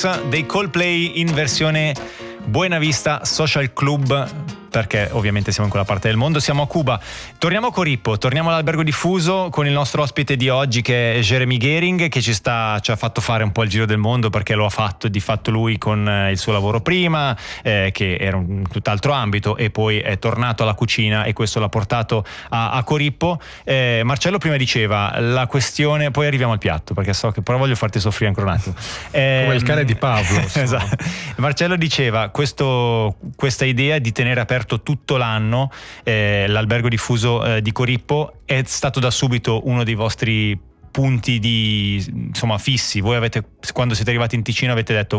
Blues dei Coldplay in versione Buena Vista Social Club, perché ovviamente siamo in quella parte del mondo, siamo a Cuba. Torniamo a Corirpo, torniamo all'Albergo Diffuso con il nostro ospite di oggi, che è Jeremy Gehring, che ci ha fatto fare un po' il giro del mondo, perché lo ha fatto di fatto lui con il suo lavoro prima, che era un tutt'altro ambito, e poi è tornato alla cucina e questo l'ha portato a Corirpo. Marcello prima diceva la questione, poi arriviamo al piatto, perché so che però voglio farti soffrire ancora un attimo. Come il cane di Pavlo. Esatto. Marcello diceva questa idea di tenere aperto tutto l'anno l'Albergo Diffuso di Corirpo è stato da subito uno dei vostri punti fissi. Voi quando siete arrivati in Ticino avete detto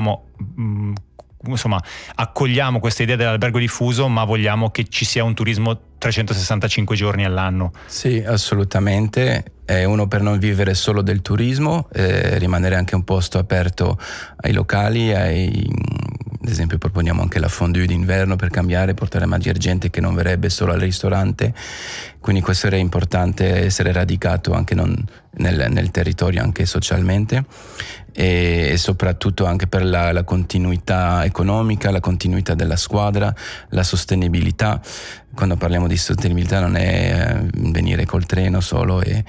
accogliamo questa idea dell'Albergo Diffuso, ma vogliamo che ci sia un turismo 365 giorni all'anno. Sì, assolutamente. È uno per non vivere solo del turismo, rimanere anche un posto aperto ai locali, ad esempio proponiamo anche la fondue d'inverno per cambiare, portare maggiore gente che non verrebbe solo al ristorante, quindi questo era importante, essere radicato anche nel territorio, anche socialmente, e soprattutto anche per la continuità economica, la continuità della squadra, la sostenibilità. Quando parliamo di sostenibilità non è venire col treno solo e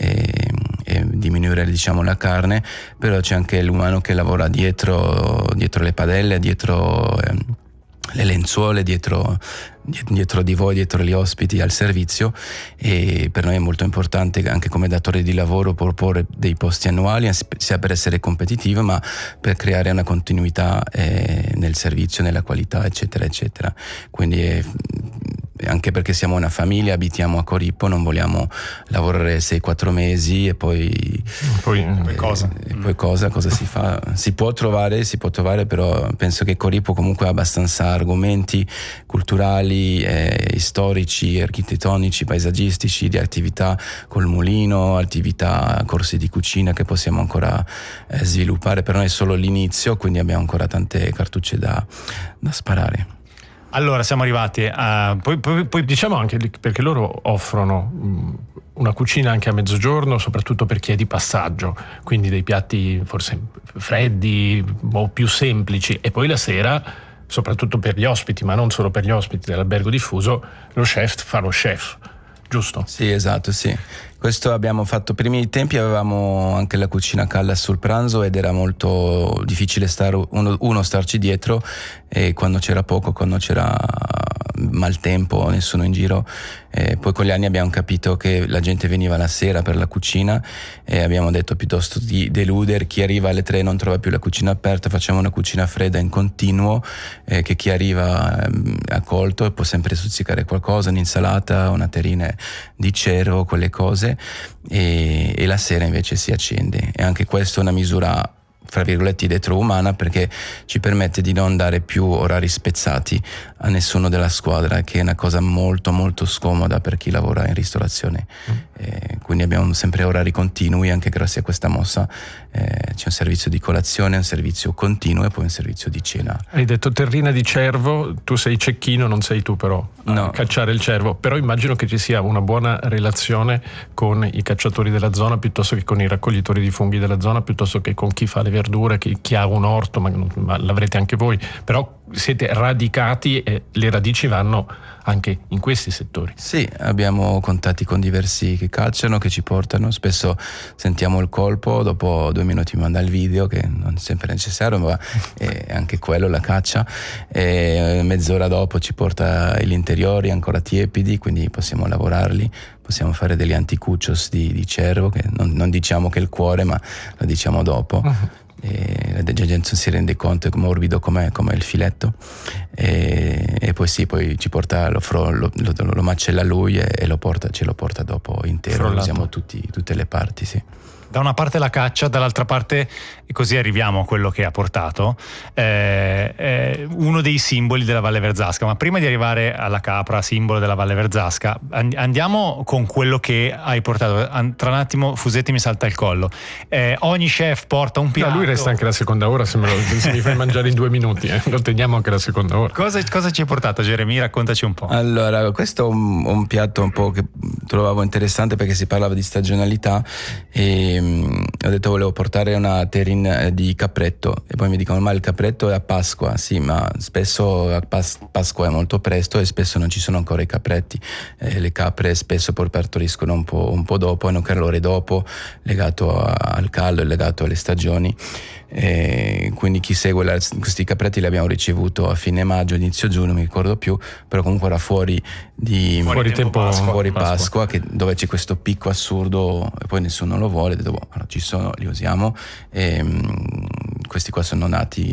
diminuire la carne, però c'è anche l'umano che lavora dietro le padelle, dietro le lenzuole, dietro di voi, dietro gli ospiti al servizio, e per noi è molto importante anche come datore di lavoro proporre dei posti annuali, sia per essere competitivo ma per creare una continuità nel servizio, nella qualità, eccetera eccetera. Quindi anche perché siamo una famiglia, abitiamo a Corirpo, non vogliamo lavorare 6-4 mesi e poi cosa? E poi cosa si fa? Si può trovare, però penso che Corirpo comunque ha abbastanza argomenti culturali, storici, architettonici, paesaggistici, di attività col mulino, attività, corsi di cucina che possiamo ancora sviluppare. Per noi è solo l'inizio, quindi abbiamo ancora tante cartucce da sparare. Allora siamo arrivati a poi diciamo anche perché loro offrono una cucina anche a mezzogiorno, soprattutto per chi è di passaggio, quindi dei piatti forse freddi o più semplici, e poi la sera, soprattutto per gli ospiti, ma non solo per gli ospiti dell'Albergo Diffuso, lo chef fa lo chef, giusto? Sì, esatto, sì. Questo abbiamo fatto. Primi tempi avevamo anche la cucina calda sul pranzo ed era molto difficile starci dietro, e quando c'era maltempo, nessuno in giro. Poi con gli anni abbiamo capito che la gente veniva la sera per la cucina e abbiamo detto, piuttosto di deludere chi arriva alle 3 non trova più la cucina aperta, facciamo una cucina fredda in continuo, che chi arriva ha colto e può sempre stuzzicare qualcosa, un'insalata, una terrina di cervo, quelle cose, e la sera invece si accende. E anche questa è una misura fra virgolette retroumana, perché ci permette di non dare più orari spezzati a nessuno della squadra, che è una cosa molto molto scomoda per chi lavora in ristorazione. Quindi abbiamo sempre orari continui, anche grazie a questa mossa. C'è un servizio di colazione, un servizio continuo e poi un servizio di cena. Hai detto terrina di cervo, tu sei cecchino, non sei tu però a cacciare il cervo, però immagino che ci sia una buona relazione con i cacciatori della zona, piuttosto che con i raccoglitori di funghi della zona, piuttosto che con chi fa le verdure, chi ha un orto, ma l'avrete anche voi, però siete radicati e le radici vanno anche in questi settori. Sì, abbiamo contatti con diversi che cacciano, che ci portano, spesso sentiamo il colpo, dopo 2 minuti mi manda il video, che non è sempre necessario, ma anche quello, la caccia, e mezz'ora dopo ci porta gli interiori ancora tiepidi, quindi possiamo lavorarli, possiamo fare degli anticuccios di cervo, che non diciamo che è il cuore, ma lo diciamo dopo. E la gente non si rende conto è morbido come il filetto, e poi ci porta, lo macella lui e ce lo porta dopo intero. Lo usiamo tutte le parti, sì. Da una parte la caccia, dall'altra parte, e così arriviamo a quello che ha portato, uno dei simboli della Valle Verzasca. Ma prima di arrivare alla capra, simbolo della Valle Verzasca, andiamo con quello che hai portato. Tra un attimo Fusetti mi salta il collo. Ogni chef porta un piatto. No, lui resta anche la seconda ora, se mi fai mangiare in 2 minuti, lo teniamo anche la seconda ora. Cosa ci hai portato, Jeremy? Raccontaci un po'. Allora, questo è un piatto un po' che trovavo interessante, perché si parlava di stagionalità, e ho detto volevo portare una terrine di capretto, e poi mi dicono ma il capretto è a Pasqua. Sì, ma spesso a Pasqua è molto presto e spesso non ci sono ancora i capretti, le capre spesso poi partoriscono un po' dopo, hanno calore dopo, legato al caldo e legato alle stagioni. Quindi chi segue questi capretti li abbiamo ricevuto a fine maggio, inizio giugno, non mi ricordo più, però comunque era fuori Pasqua, dove c'è questo picco assurdo e poi nessuno lo vuole. Ho detto, allora ci sono, li usiamo, e questi qua sono nati